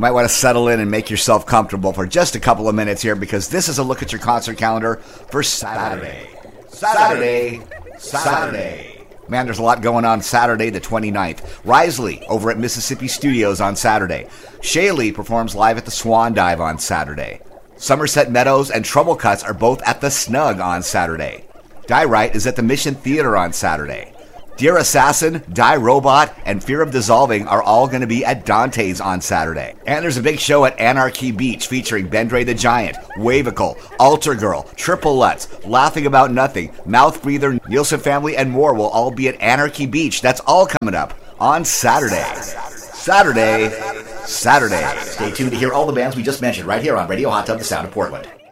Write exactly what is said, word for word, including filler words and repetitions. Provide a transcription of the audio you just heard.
might want to settle in and make yourself comfortable for just a couple of minutes here, because this is a look at your concert calendar for Saturday. Saturday. Saturday. Saturday. Man, there's a lot going on Saturday the twenty-ninth. Risley over at Mississippi Studios on Saturday. Shaylee performs live at the Swan Dive on Saturday. Somerset Meadows and Trouble Cuts are both at the Snug on Saturday. Die Right is at the Mission Theater on Saturday. Dear Assassin, Die Robot, and Fear of Dissolving are all going to be at Dante's on Saturday. And there's a big show at Anarchy Beach featuring Bendre the Giant, Wavicle, Altar Girl, Triple Lutz, Laughing About Nothing, Mouth Breather, Nielsen Family, and more will all be at Anarchy Beach. That's all coming up on Saturday. Saturday. Saturday. Stay tuned to hear all the bands we just mentioned right here on Radio Hot Tub, the Sound of Portland.